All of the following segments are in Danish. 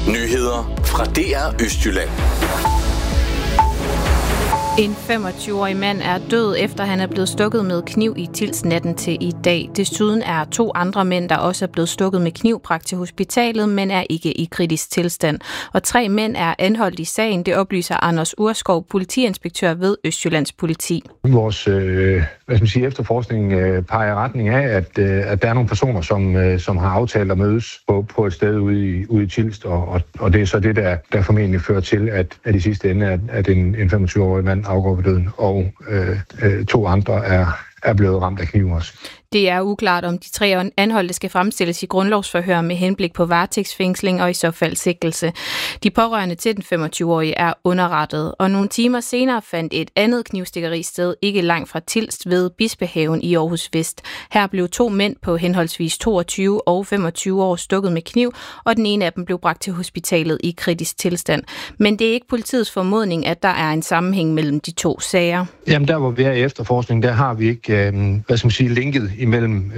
Nyheder fra DR Østjylland. En 25-årig mand er død, efter han er blevet stukket med kniv i Tilst natten til i dag. Desuden er 2 andre mænd, der også er blevet stukket med kniv, bragt til hospitalet, men er ikke i kritisk tilstand. Og 3 mænd er anholdt i sagen, det oplyser Anders Urskov, politiinspektør ved Østjyllands Politi. Vores efterforskning peger i retning af, at der er nogle personer, som har aftalt at mødes på et sted ude i Tilst, og det er så det, der formentlig fører til, at i sidste ende, at en 25-årig mand afgår ved døden, og 2 andre er blevet ramt af kniv også. Det er uklart, om de 3 anholdte skal fremstilles i grundlovsforhør med henblik på varetægtsfængsling og i så fald sigtelse. De pårørende til den 25-årige er underrettet, og nogle timer senere fandt et andet knivstikkeri sted ikke langt fra Tilst ved Bispehaven i Aarhus Vest. Her blev 2 mænd på henholdsvis 22 og 25 år stukket med kniv, og den ene af dem blev bragt til hospitalet i kritisk tilstand. Men det er ikke politiets formodning, at der er en sammenhæng mellem de 2 sager. Jamen der, hvor vi er i efterforskning, der har vi ikke linket imellem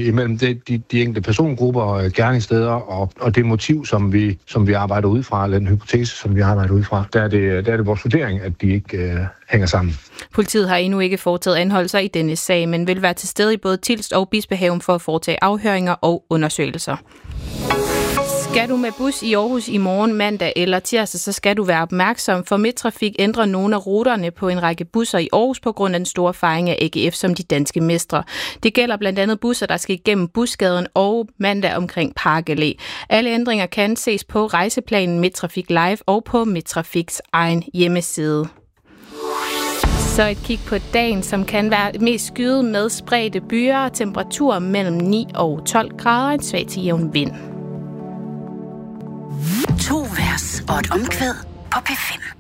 de enkelte persongrupper og gerningssteder og det motiv, som vi arbejder ud fra, eller den hypotese, som vi arbejder ud fra. Der er det vores vurdering, at de ikke hænger sammen. Politiet har endnu ikke foretaget anholdelser i denne sag, men vil være til stede i både Tilst og Bispehaven for at foretage afhøringer og undersøgelser. Skal du med bus i Aarhus i morgen, mandag eller tirsdag, så skal du være opmærksom, for Midttrafik ændrer nogle af ruterne på en række busser i Aarhus på grund af den store fejring af AGF som de danske mestre. Det gælder blandt andet busser, der skal igennem Busgaden og mandag omkring Park Allé. Alle ændringer kan ses på rejseplanen Midttrafik Live og på Midttrafiks egen hjemmeside. Så et kig på dagen, som kan være mest skyet med spredte byer og temperaturer mellem 9 og 12 grader, en svag til jævn vind. 2 vers og et omkvæd på P5.